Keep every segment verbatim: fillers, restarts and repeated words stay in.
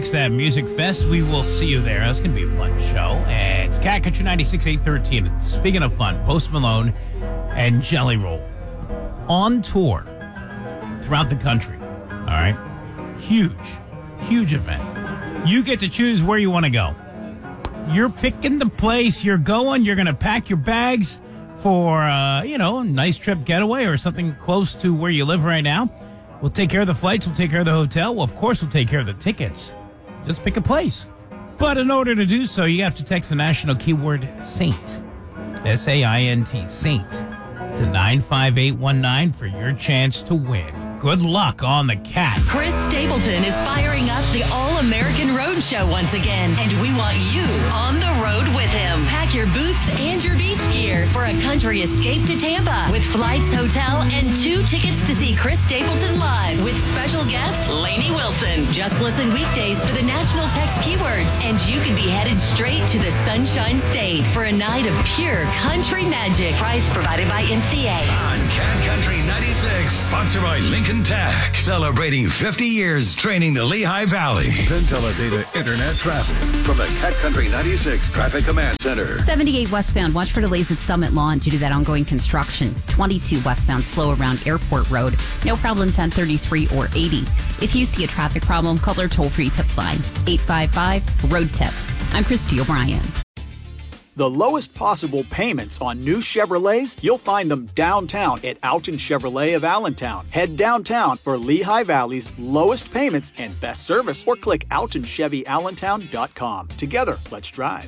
That Music Fest. We will see you there. It's going to be a fun show. And it's Cat Country ninety-six, eight thirteen. Speaking of fun, Post Malone and Jelly Roll on tour throughout the country. All right? Huge, huge event. You get to choose where you want to go. You're picking the place you're going. You're going to pack your bags for, uh, you know, a nice trip getaway or something close to where you live right now. We'll take care of the flights. We'll take care of the hotel. Well, of course, we'll take care of the tickets. Just pick a place. But in order to do so, you have to text the national keyword SAINT, S A I N T, SAINT, to nine five eight one nine for your chance to win. Good luck on the Cat. Chris Stapleton is firing up the All-American Road Show once again, and we want you on the road with him. Pack your boots and your beach gear for a country escape to Tampa with flights, hotel, and two tickets to see Chris Stapleton live with special guest Lainey Wilson. Just listen weekdays for the national text keywords, and you can be headed straight to the Sunshine State for a night of pure country magic. Price provided by M C A. On Cat Country ninety-six, sponsored by Lincoln Tech, celebrating fifty years training the Lehigh Valley. Then Teledata Internet traffic from the Cat Country ninety-six Traffic Command Center. seventy-eight westbound, watch for delays at Summit Lawn due to that ongoing construction. twenty-two westbound, slow around Airport Road. No problems on thirty-three or eighty. If you see a traffic problem, call our toll-free tip line, eight five five, road tip. I'm Christy O'Brien. The lowest possible payments on new Chevrolets, you'll find them downtown at Alton Chevrolet of Allentown. Head downtown for Lehigh Valley's lowest payments and best service, or click alton chevy allentown dot com. Together, let's drive.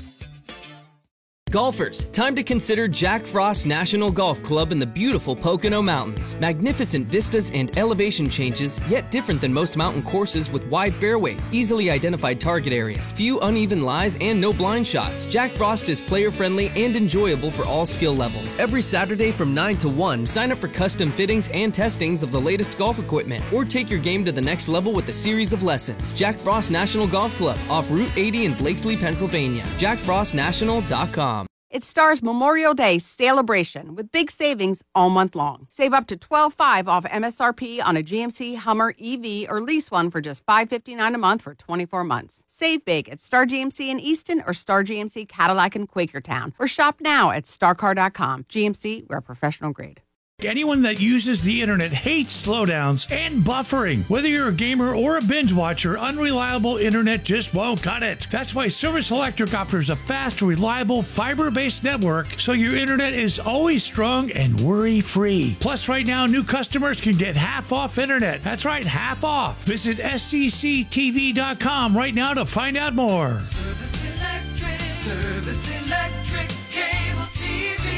Golfers, time to consider Jack Frost National Golf Club in the beautiful Pocono Mountains. Magnificent vistas and elevation changes, yet different than most mountain courses with wide fairways, easily identified target areas, few uneven lies, and no blind shots. Jack Frost is player-friendly and enjoyable for all skill levels. Every Saturday from nine to one, sign up for custom fittings and testings of the latest golf equipment, or take your game to the next level with a series of lessons. Jack Frost National Golf Club, off Route eighty in Blakesley, Pennsylvania. jack frost national dot com. It's Star's Memorial Day celebration with big savings all month long. Save up to twelve dollars and five cents off M S R P on a G M C Hummer E V or lease one for just five hundred fifty-nine dollars a month for twenty-four months. Save big at Star G M C in Easton or Star G M C Cadillac in Quakertown, or shop now at star car dot com. G M C, we're professional grade. Anyone that uses the internet hates slowdowns and buffering. Whether you're a gamer or a binge watcher, unreliable internet just won't cut it. That's why Service Electric offers a fast, reliable, fiber-based network so your internet is always strong and worry-free. Plus, right now, new customers can get half off internet. That's right, half off. Visit S C C T V dot com right now to find out more. Service Electric, Service Electric, cable T V.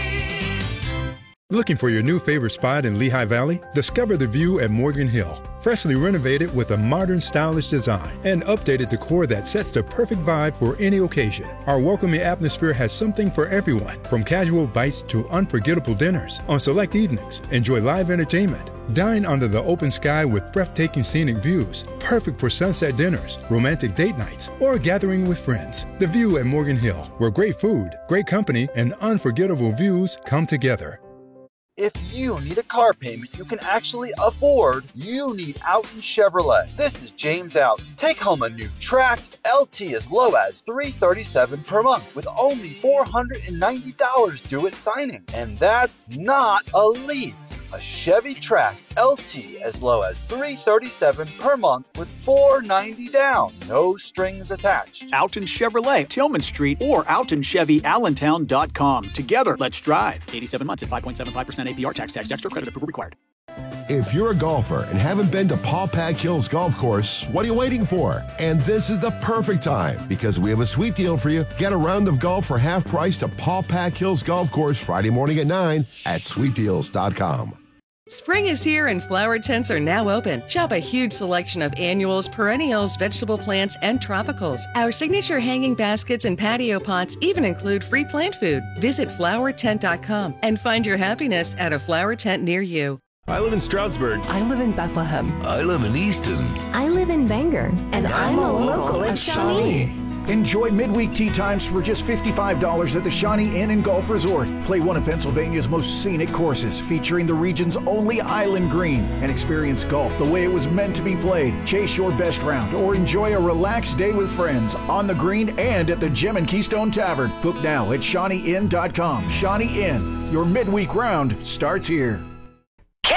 Looking for your new favorite spot in Lehigh Valley? Discover The View at Morgan Hill. Freshly renovated with a modern, stylish design and updated decor that sets the perfect vibe for any occasion. Our welcoming atmosphere has something for everyone, from casual bites to unforgettable dinners. On select evenings, enjoy live entertainment. Dine under the open sky with breathtaking scenic views, perfect for sunset dinners, romantic date nights, or gathering with friends. The View at Morgan Hill, where great food, great company, and unforgettable views come together. If you need a car payment you can actually afford, you need Alton Chevrolet. This is James Alton. Take home a new Trax L T as low as three hundred thirty-seven dollars per month with only four hundred ninety dollars due at signing. And that's not a lease. A Chevy Trax L T as low as three hundred thirty-seven dollars per month with four hundred ninety dollars down. No strings attached. Alton Chevrolet, Tillman Street, or alton chevy allentown dot com. Together, let's drive. eighty-seven months at five point seven five percent A P R. Tax, tax, extra credit approval required. If you're a golfer and haven't been to Paul Pack Hills Golf Course, what are you waiting for? And this is the perfect time, because we have a sweet deal for you. Get a round of golf for half price to Paul Pack Hills Golf Course Friday morning at nine at sweet deals dot com. Spring is here and flower tents are now open. Shop a huge selection of annuals, perennials, vegetable plants, and tropicals. Our signature hanging baskets and patio pots even include free plant food. Visit flower tent dot com and find your happiness at a flower tent near you. I live in Stroudsburg. I live in Bethlehem. I live in Easton. I live in Bangor. And, and I'm, I'm a local, local at Shawnee. Enjoy midweek tee times for just fifty-five dollars at the Shawnee Inn and Golf Resort. Play one of Pennsylvania's most scenic courses, featuring the region's only island green, and experience golf the way it was meant to be played. Chase your best round or enjoy a relaxed day with friends on the green and at the Gem and Keystone Tavern. Book now at Shawnee Inn dot com. Shawnee Inn, your midweek round starts here.